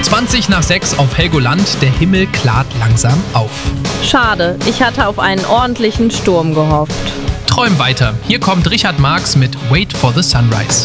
20 nach 6 auf Helgoland, der Himmel klart langsam auf. Schade, ich hatte auf einen ordentlichen Sturm gehofft. Träum weiter. Hier kommt Richard Marx mit Wait for the Sunrise.